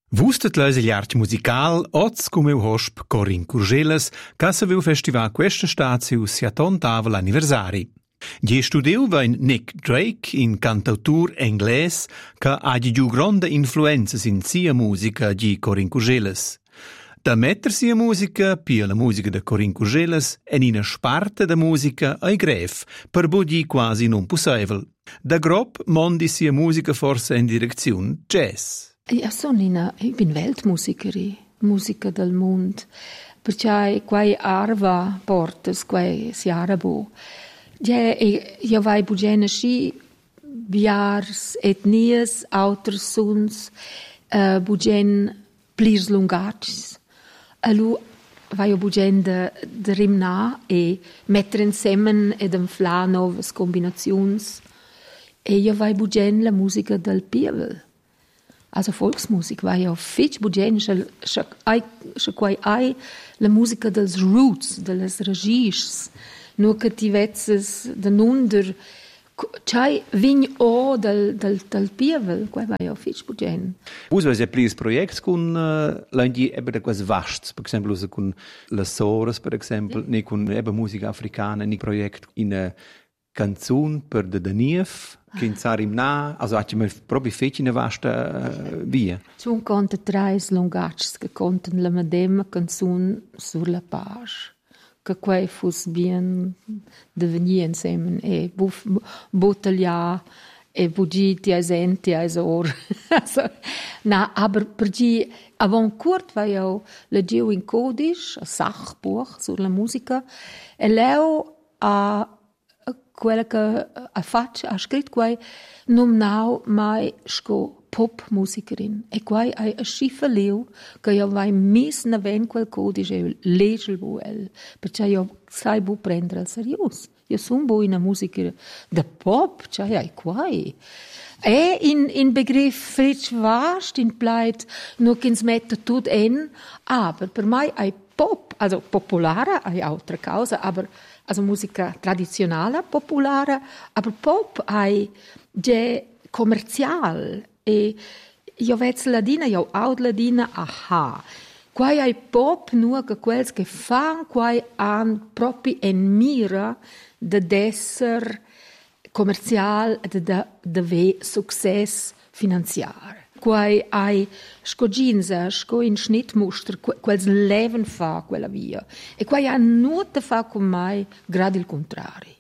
Vustet leis igl art musical, oz cum eu hosp Corin Curgelas, ca se viu festival questa staziu sia tontavel anniversari. Gie studiu vain Nick Drake, in cantautur engles, ca hagi giu gronda influenzas in sia musica di Corin Curgelas. Da metter sia musica, pia la musica de Corin Curgelas, en ina sparta da musica ai gref, per budi quasi non possibel. Da grob mondi sia musica forse in direzione jazz. Ich bin Weltmusikerin, Musiker del Mund, perché quai arva portas, quai si arabo. Io vai bugena schi biars, etnies, auters suns, bugen plirs lungacis. Alu vai o bugen de rimna e mettere insieme ed enfla novas combinazions. E io vai bugen la musica del pievel. Also Volksmusik war ja fitch bugen quai ai la musica dels roots, dels regis, nur che ti vezzes den under chai vign o del pievel, quai war ja fitch bugen. Vus avete plis projects con l'andi ebbe da quas vasts, per esempio con las soras, per esempio, ne con ebbe musica africana, ni project in canzun per de Danief, che in sarim na, also hat mir proprio feci una vasta via. Sun conta trais lungacs che conten la medema canzun sur la page. Che quei fus bien devenir insieme e bottiglia e bugiti ai senti ai or. Na, aber per gi avant curt vai eu leggiu in codice, a Sachbuch sur la musica, e leo a quella che ha scritto quai non nau mai sco pop musikerin e quai ai a schiffe leu che io vai mis na ven quel codice legel buel perché io sai bu prendere al serios io son bu in a musica de pop cioè ai quai e in begriff fritsch vast in pleit nur kins mette tut en aber per mai ai pop also popolare ai altre causa aber also Musica tradizionale, popolare, aber pop ai de commercial e io vezz ladina, io aud ladina, aha. Quai ai pop nur che quels che fan quai an propi en mira de desser commercial de ve success finanziar. Quai ai sco ginza, sco in schnittmuster, quels leven fa quella via. E quai ha nuot fa con mai grad il contrari.